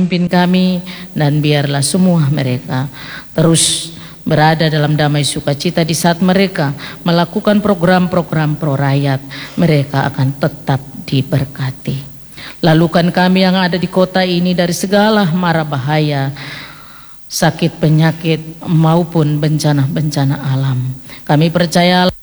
pimpin kami, dan biarlah semua mereka terus berada dalam damai sukacita di saat mereka melakukan program-program pro rakyat. Mereka akan tetap diberkati. Lalukan kami yang ada di kota ini dari segala mara bahaya, sakit penyakit maupun bencana-bencana alam. Kami percaya